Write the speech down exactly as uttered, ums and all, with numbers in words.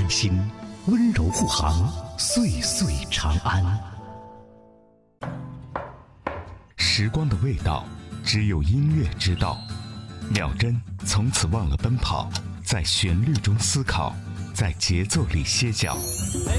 安心，温柔护航，岁岁长安。 时光的味道，只有音乐知道。秒针从此忘了奔跑，在旋律中思考，在节奏里歇脚。